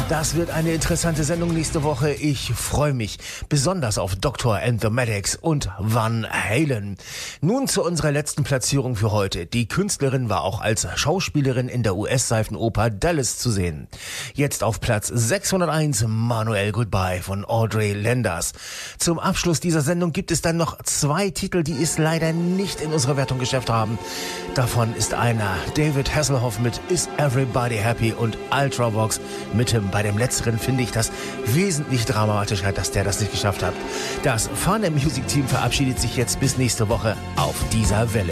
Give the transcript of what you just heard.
Das wird eine interessante Sendung nächste Woche. Ich freue mich besonders auf Dr. and the Medics und Van Halen. Nun zu unserer letzten Platzierung für heute. Die Künstlerin war auch als Schauspielerin in der US-Seifenoper Dallas zu sehen. Jetzt auf Platz 601 Manuel Goodbye von Audrey Landers. Zum Abschluss dieser Sendung gibt es dann noch 2 Titel, die es leider nicht in unserer Wertung geschafft haben. Davon ist einer David Hasselhoff mit Is Everybody Happy und Ultravox mit dem. Bei dem letzteren finde ich das wesentlich dramatischer, dass der das nicht geschafft hat. Das Farnham Music Team verabschiedet sich jetzt bis nächste Woche auf dieser Welle.